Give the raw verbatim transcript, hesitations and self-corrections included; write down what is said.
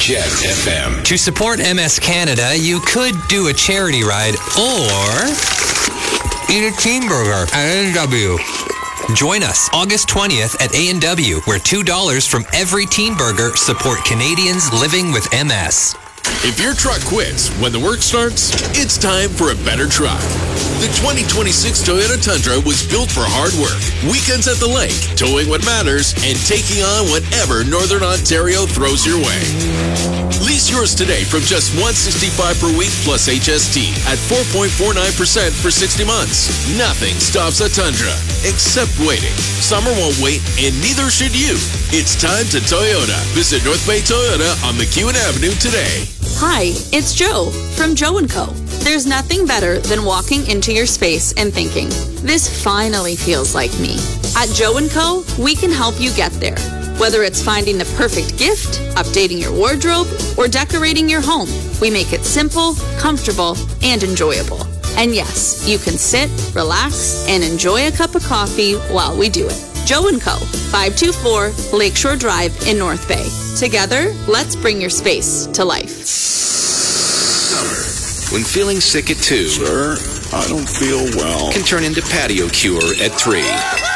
Jet F M. To support M S Canada, you could do a charity ride or eat a teen burger at A and W. Join us August twentieth at A and W, where two dollars from every teen burger support Canadians living with M S. If your truck quits when the work starts, it's time for a better truck. The twenty twenty-six Toyota Tundra was built for hard work, weekends at the lake, towing what matters, and taking on whatever Northern Ontario throws your way. Lease yours today from just one hundred sixty-five dollars per week plus H S T at four point four nine percent for sixty months. Nothing stops a Tundra, except waiting. Summer won't wait, and neither should you. It's time to Toyota. Visit North Bay Toyota on McEwen Avenue today. Hi, it's Joe from Joe and Co. There's nothing better than walking into your space and thinking, this finally feels like me. At Joe and Co, we can help you get there. Whether it's finding the perfect gift, updating your wardrobe, or decorating your home, we make it simple, comfortable, and enjoyable. And yes, you can sit, relax, and enjoy a cup of coffee while we do it. Joe and Co, five two four Lakeshore Drive in North Bay. Together, let's bring your space to life. Summer, when feeling sick at two, Sir, I don't feel well. can turn into patio cure at three.